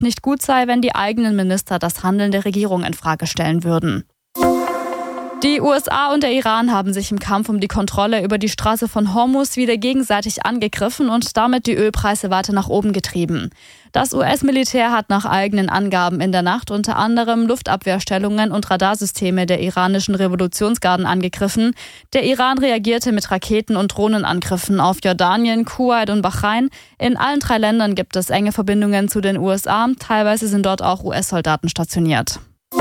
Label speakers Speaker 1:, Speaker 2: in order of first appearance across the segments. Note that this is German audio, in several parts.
Speaker 1: nicht gut sei, wenn die eigenen Minister das Handeln der Regierung infrage stellen würden. Die USA und der Iran haben sich im Kampf um die Kontrolle über die Straße von Hormuz wieder gegenseitig angegriffen und damit die Ölpreise weiter nach oben getrieben. Das US-Militär hat nach eigenen Angaben in der Nacht unter anderem Luftabwehrstellungen und Radarsysteme der iranischen Revolutionsgarden angegriffen. Der Iran reagierte mit Raketen- und Drohnenangriffen auf Jordanien, Kuwait und Bahrain. In allen 3 Ländern gibt es enge Verbindungen zu den USA. Teilweise sind dort auch US-Soldaten stationiert.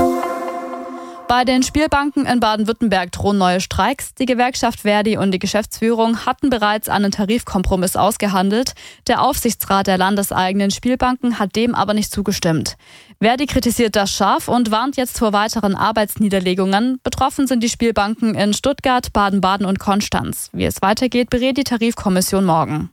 Speaker 1: Bei den Spielbanken in Baden-Württemberg drohen neue Streiks. Die Gewerkschaft Verdi und die Geschäftsführung hatten bereits einen Tarifkompromiss ausgehandelt. Der Aufsichtsrat der landeseigenen Spielbanken hat dem aber nicht zugestimmt. Verdi kritisiert das scharf und warnt jetzt vor weiteren Arbeitsniederlegungen. Betroffen sind die Spielbanken in Stuttgart, Baden-Baden und Konstanz. Wie es weitergeht, berät die Tarifkommission morgen.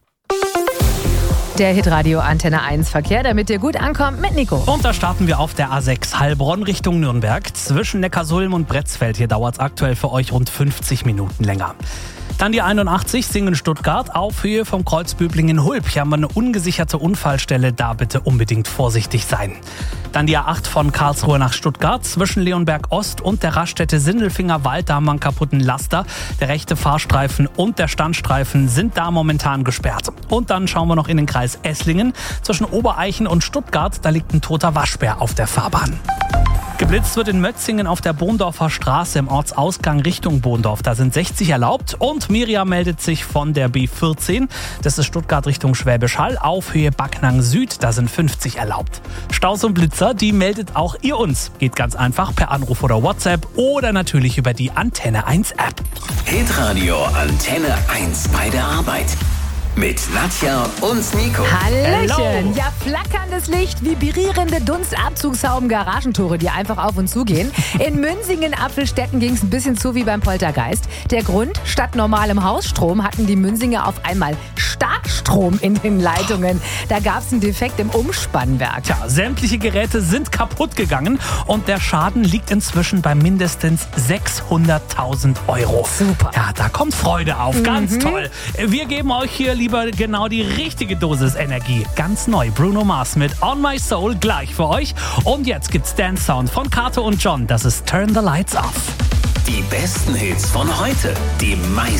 Speaker 2: Der Hitradio Antenne 1 Verkehr, damit ihr gut ankommt mit Nico.
Speaker 3: Und da starten wir auf der A6 Heilbronn Richtung Nürnberg. Zwischen Neckarsulm und Bretzfeld. Hier dauert es aktuell für euch rund 50 Minuten länger. Dann die 81 Singen-Stuttgart auf Höhe vom Kreuz Böblingen-Hulb. Hier haben wir eine ungesicherte Unfallstelle, da bitte unbedingt vorsichtig sein. Dann die A8 von Karlsruhe nach Stuttgart zwischen Leonberg Ost und der Raststätte Sindelfinger-Wald. Da haben wir einen kaputten Laster. Der rechte Fahrstreifen und der Standstreifen sind da momentan gesperrt. Und dann schauen wir noch in den Kreis Esslingen. Zwischen Obereichen und Stuttgart, da liegt ein toter Waschbär auf der Fahrbahn. Geblitzt wird in Mötzingen auf der Bohndorfer Straße im Ortsausgang Richtung Bohndorf. Da sind 60 erlaubt. Und Miriam meldet sich von der B14. Das ist Stuttgart Richtung Schwäbisch Hall auf Höhe Backnang Süd. Da sind 50 erlaubt. Staus und Blitzer, die meldet auch ihr uns. Geht ganz einfach per Anruf oder WhatsApp oder natürlich über die Antenne 1 App.
Speaker 4: Hitradio Antenne 1 bei der Arbeit. Mit Nadja und Nico.
Speaker 2: Hallöchen.
Speaker 3: Hello.
Speaker 2: Ja, flackerndes Licht, vibrierende Dunstabzugshauben, Garagentore, die einfach auf und zu gehen. In Münsingen-Apfelstetten ging es ein bisschen zu wie beim Poltergeist. Der Grund, statt normalem Hausstrom hatten die Münsinger auf einmal Starkstrom in den Leitungen. Da gab es einen Defekt im Umspannwerk.
Speaker 3: Tja, sämtliche Geräte sind kaputt gegangen und der Schaden liegt inzwischen bei mindestens 600.000 €.
Speaker 2: Super.
Speaker 3: Ja, da kommt Freude auf. Ganz toll. Wir geben euch hier lieber genau die richtige Dosis Energie. Ganz neu, Bruno Mars mit On My Soul gleich für euch. Und jetzt gibt's Dance Sound von Kato und John. Das ist Turn the Lights Off.
Speaker 4: Die besten Hits von heute. Die meisten